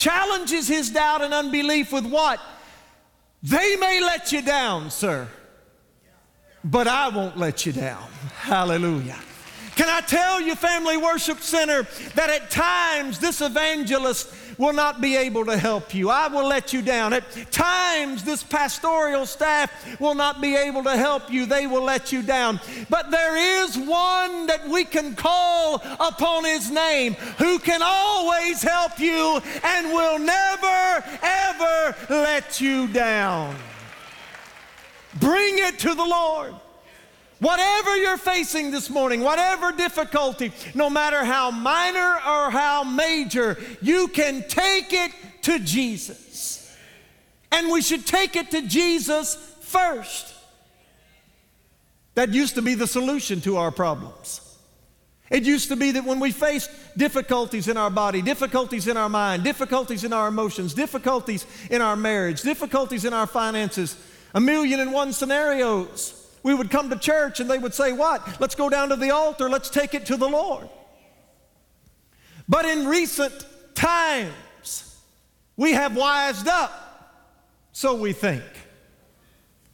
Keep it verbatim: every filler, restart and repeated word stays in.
challenges his doubt and unbelief with what? They may let you down, sir, but I won't let you down. Hallelujah. Can I tell you, Family Worship Center, that at times this evangelist will not be able to help you. I will let you down. At times this pastoral staff will not be able to help you. They will let you down. But there is one that we can call upon his name who can always help you and will never, ever let you down. Bring it to the Lord. Whatever you're facing this morning, whatever difficulty, no matter how minor or how major, you can take it to Jesus. And we should take it to Jesus first. That used to be the solution to our problems. It used to be that when we faced difficulties in our body, difficulties in our mind, difficulties in our emotions, difficulties in our marriage, difficulties in our finances, a million and one scenarios, we would come to church and they would say, what? Let's go down to the altar. Let's take it to the Lord. But in recent times, we have wised up, so we think.